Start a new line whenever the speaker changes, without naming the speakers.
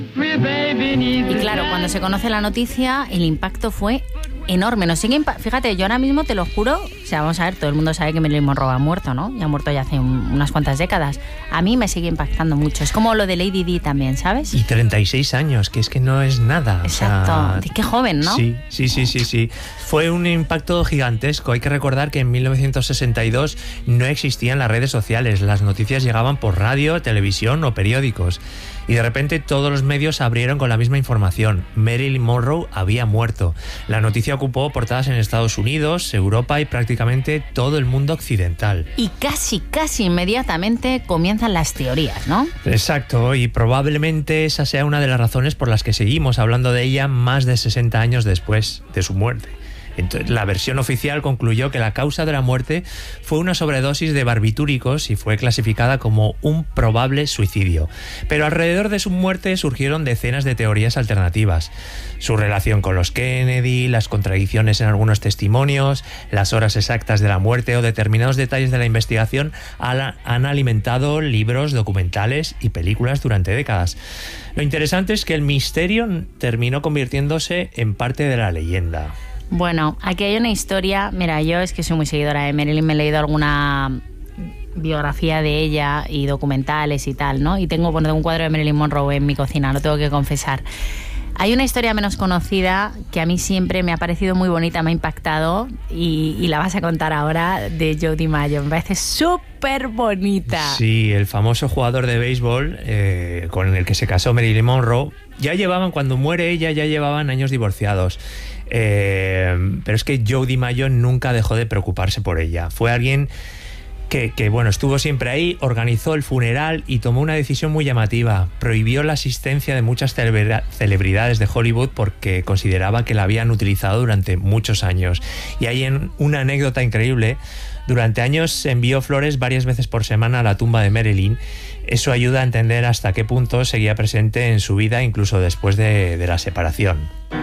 Y claro, cuando se conoce la noticia, el impacto fue enorme. Nos sigue fíjate, yo ahora mismo te lo juro, o sea, vamos a ver, todo el mundo sabe que Marilyn Monroe ha muerto, ¿no? Y ha muerto ya hace unas cuantas décadas. A mí me sigue impactando mucho. Es como lo de Lady Di también, ¿sabes?
Y 36 años, que es que no es nada.
Exacto. O sea, qué joven, ¿no?
Sí. Fue un impacto gigantesco. Hay que recordar que en 1962 no existían las redes sociales. Las noticias llegaban por radio, televisión o periódicos. Y de repente todos los medios se abrieron con la misma información. Marilyn Monroe había muerto. La noticia ocupó portadas en Estados Unidos, Europa y prácticamente todo el mundo occidental.
Y casi inmediatamente comienzan las teorías, ¿no?
Exacto, y probablemente esa sea una de las razones por las que seguimos hablando de ella más de 60 años después de su muerte. Entonces, la versión oficial concluyó que la causa de la muerte fue una sobredosis de barbitúricos y fue clasificada como un probable suicidio. Pero alrededor de su muerte surgieron decenas de teorías alternativas. Su relación con los Kennedy, las contradicciones en algunos testimonios, las horas exactas de la muerte o determinados detalles de la investigación han alimentado libros, documentales y películas durante décadas. Lo interesante es que el misterio terminó convirtiéndose en parte de la leyenda.
Bueno, aquí hay una historia. Mira, yo es que soy muy seguidora de Marilyn, me he leído alguna biografía de ella y documentales y tal, ¿no? Y tengo un cuadro de Marilyn Monroe en mi cocina, lo tengo que confesar. Hay una historia menos conocida que a mí siempre me ha parecido muy bonita, me ha impactado y la vas a contar ahora, de Joe DiMaggio. Me parece súper bonita.
Sí, el famoso jugador de béisbol con el que se casó Marilyn Monroe. Cuando muere ella, ya llevaban años divorciados. Pero es que Joe DiMaggio nunca dejó de preocuparse por ella. Fue alguien que estuvo siempre ahí, organizó el funeral y tomó una decisión muy llamativa. Prohibió la asistencia de muchas celebridades de Hollywood porque consideraba que la habían utilizado durante muchos años. Y hay una anécdota increíble. Durante años se envió flores varias veces por semana a la tumba de Marilyn. Eso ayuda a entender hasta qué punto seguía presente en su vida, incluso después de la separación.